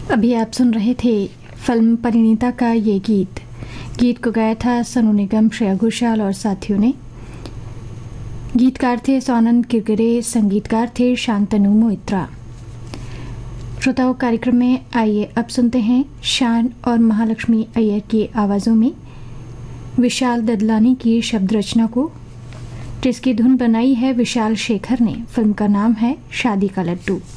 अभी आप सुन रहे थे फिल्म परिणीता का ये गीत को गाया था सोनू निगम, श्रेया घोषाल और साथियों ने। गीतकार थे सोनन किरकिरे, संगीतकार थे शांतनु मोइत्रा। श्रोताओं, कार्यक्रम में आइए अब सुनते हैं शान और महालक्ष्मी अय्यर की आवाज़ों में विशाल ददलानी की शब्द रचना को, जिसकी धुन बनाई है विशाल शेखर ने। फिल्म का नाम है शादी का लड्डू।